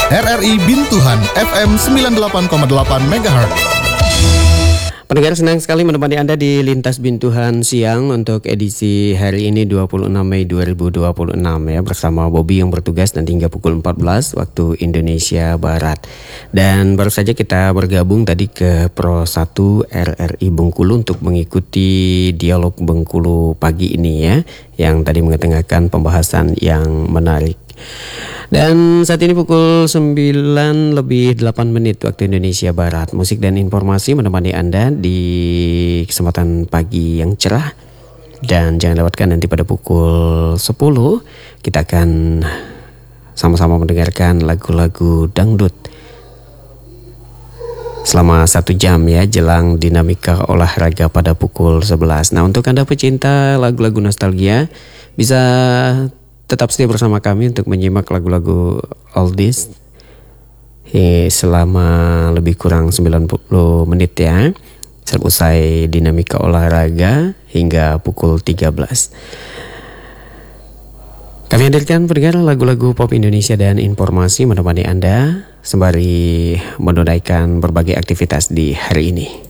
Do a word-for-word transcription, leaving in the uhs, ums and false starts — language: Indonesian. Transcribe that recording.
R R I Bintuhan F M sembilan puluh delapan koma delapan megahertz. Pendengar, senang sekali menemani Anda di Lintas Bintuhan Siang untuk edisi hari ini dua puluh enam Mei dua ribu dua puluh enam ya, bersama Bobby yang bertugas nanti hingga pukul empat belas waktu Indonesia Barat. Dan baru saja kita bergabung tadi ke Pro satu R R I Bengkulu untuk mengikuti dialog Bengkulu pagi ini ya, yang tadi mengetengahkan pembahasan yang menarik. Dan saat ini pukul sembilan lebih delapan menit waktu Indonesia Barat. Musik dan informasi menemani Anda di kesempatan pagi yang cerah. Dan jangan lewatkan nanti pada pukul sepuluh kita akan sama-sama mendengarkan lagu-lagu dangdut selama satu jam ya, jelang dinamika olahraga pada pukul sebelas. Nah, untuk Anda pecinta lagu-lagu nostalgia, bisa tetap setia bersama kami untuk menyimak lagu-lagu oldies eh, selama lebih kurang sembilan puluh menit ya, usai dinamika olahraga hingga pukul tiga belas. Kami hadirkan pendengar lagu-lagu pop Indonesia dan informasi menemani Anda sembari menunaikan berbagai aktivitas di hari ini.